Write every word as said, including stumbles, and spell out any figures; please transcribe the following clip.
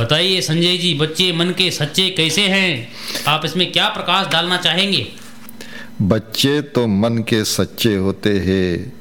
बताइए संजय जी, बच्चे मन के सच्चे कैसे हैं? आप इसमें क्या प्रकाश डालना चाहेंगे? बच्चे तो मन के सच्चे होते हैं,